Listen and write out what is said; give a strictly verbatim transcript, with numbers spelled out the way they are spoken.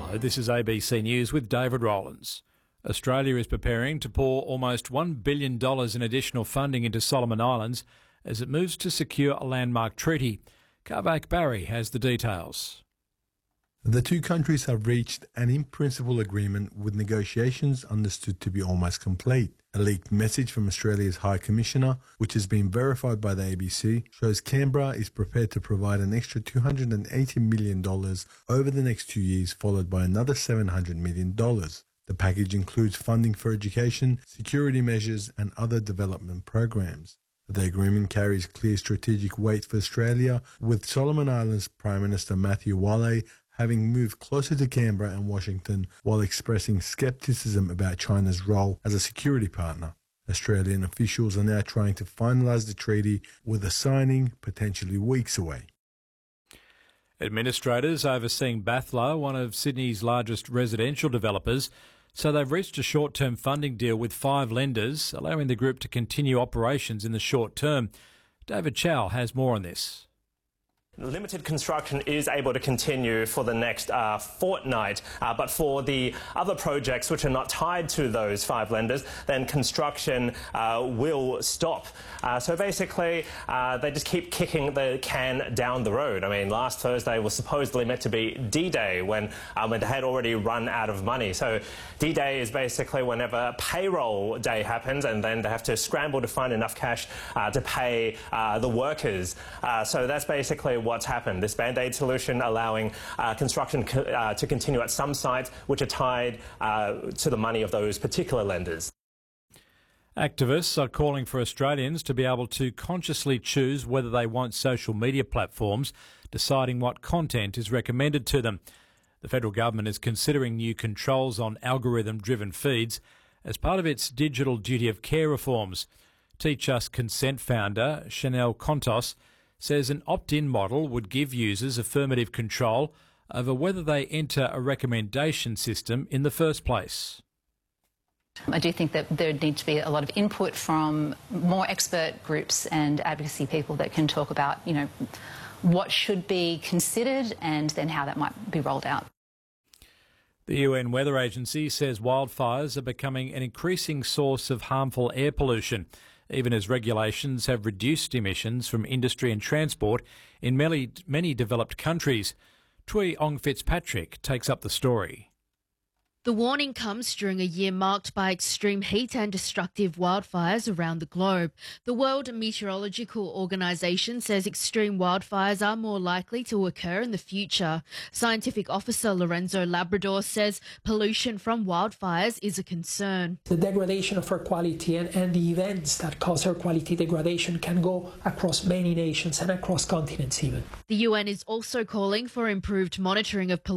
Hello, this is A B C News with David Rowlands. Australia is preparing to pour almost one billion dollars in additional funding into Solomon Islands as it moves to secure a landmark treaty. Kavak Barry has the details. The two countries have reached an in-principle agreement with negotiations understood to be almost complete. A leaked message from Australia's High Commissioner, which has been verified by the A B C, shows Canberra is prepared to provide an extra two hundred eighty million dollars over the next two years, followed by another seven hundred million dollars. The package includes funding for education, security measures and other development programs. The agreement carries clear strategic weight for Australia, with Solomon Islands Prime Minister Matthew Wale having moved closer to Canberra and Washington while expressing scepticism about China's role as a security partner. Australian officials are now trying to finalise the treaty, with a signing potentially weeks away. Administrators overseeing Bathla, one of Sydney's largest residential developers, so they've reached a short-term funding deal with five lenders, allowing the group to continue operations in the short term. David Chow has more on this. Limited construction is able to continue for the next uh, fortnight, uh, but for the other projects which are not tied to those five lenders, then construction uh, will stop. Uh, so basically, uh, they just keep kicking the can down the road. I mean, last Thursday was supposedly meant to be D-Day when, um, when they had already run out of money. So D-Day is basically whenever payroll day happens, and then they have to scramble to find enough cash uh, to pay uh, the workers. Uh, so that's basically what's happened. This Band-Aid solution allowing uh, construction co uh, to continue at some sites which are tied uh, to the money of those particular lenders. Activists are calling for Australians to be able to consciously choose whether they want social media platforms, deciding what content is recommended to them. The federal government is considering new controls on algorithm-driven feeds as part of its digital duty of care reforms. Teach Us Consent founder Chanel Contos says an opt-in model would give users affirmative control over whether they enter a recommendation system in the first place. I do think that there needs to be a lot of input from more expert groups and advocacy people that can talk about, you know, what should be considered and then how that might be rolled out. The U N Weather Agency says wildfires are becoming an increasing source of harmful air pollution, even as regulations have reduced emissions from industry and transport in many, many developed countries. Tui Ong Fitzpatrick takes up the story. The warning comes during a year marked by extreme heat and destructive wildfires around the globe. The World Meteorological Organization says extreme wildfires are more likely to occur in the future. Scientific Officer Lorenzo Labrador says pollution from wildfires is a concern. The degradation of air quality and, and the events that cause air quality degradation can go across many nations and across continents even. The U N is also calling for improved monitoring of pollution